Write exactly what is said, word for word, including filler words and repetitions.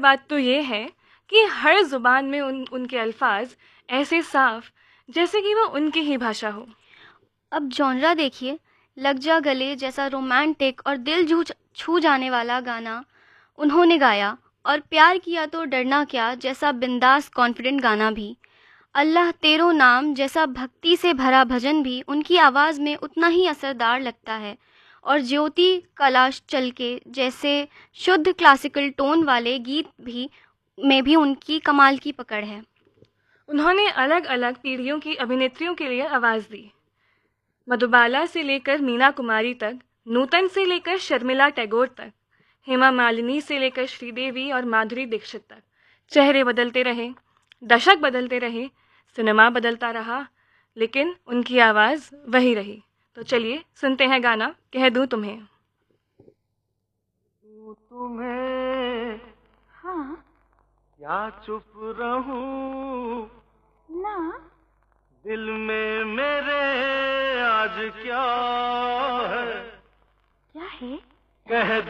बात तो ये है कि हर जुबान में उन उनके अल्फाज ऐसे साफ जैसे कि वो उनकी ही भाषा हो। अब जॉनरा देखिए, लग जा गले जैसा रोमांटिक और दिल छू छू जाने वाला गाना उन्होंने गाया, और प्यार किया तो डरना क्या जैसा बिंदास कॉन्फिडेंट गाना भी, अल्लाह तेरो नाम जैसा भक्ति से भरा भजन भी उनकी आवाज़ में उतना ही असरदार लगता है, और ज्योति कैलाश चलके जैसे शुद्ध क्लासिकल टोन वाले गीत भी में भी उनकी कमाल की पकड़ है। उन्होंने अलग अलग पीढ़ियों की अभिनेत्रियों के लिए आवाज़ दी, मधुबाला से लेकर मीना कुमारी तक, नूतन से लेकर शर्मिला टैगोर तक, हेमा मालिनी से लेकर श्रीदेवी और माधुरी दीक्षित तक। चेहरे बदलते रहे, दशक बदलते रहे, सिनेमा बदलता रहा, लेकिन उनकी आवाज़ वही रही। तो चलिए सुनते हैं गाना कह दूं तुम्हें। दूं तुम्हें हाँ या चुप रहूं ना, दिल में मेरे आज क्या है क्या है? कह